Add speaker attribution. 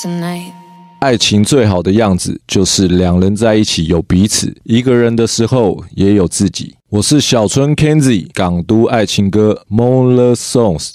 Speaker 1: tonight。
Speaker 2: 爱情最好的样子就是两人在一起有彼此，一个人的时候也有自己。我是小春 Kenzie， 港都爱情歌 Moonless Songs。